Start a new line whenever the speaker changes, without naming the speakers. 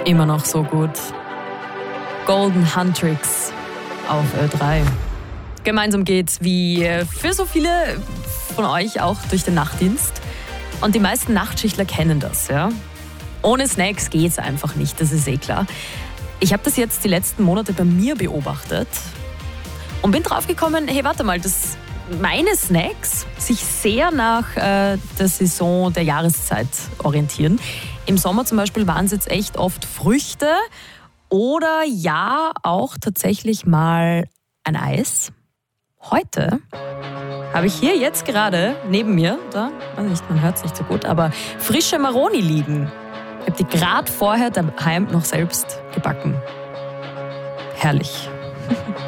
Immer noch so gut. Golden Huntrix auf Ö3. Gemeinsam geht's wie für so viele von euch auch durch den Nachtdienst. Und die meisten Nachtschichtler kennen das, ja. Ohne Snacks geht's einfach nicht, das ist eh klar. Ich habe das jetzt die letzten Monate bei mir beobachtet und bin draufgekommen, hey, warte mal, dass meine Snacks sich sehr nach der Saison, der Jahreszeit orientieren. Im Sommer zum Beispiel waren es jetzt echt oft Früchte oder ja, auch tatsächlich mal ein Eis. Heute habe ich hier jetzt gerade neben mir, da, weiß nicht, man hört es nicht so gut, aber frische Maroni liegen. Ich habe die gerade vorher daheim noch selbst gebacken. Herrlich.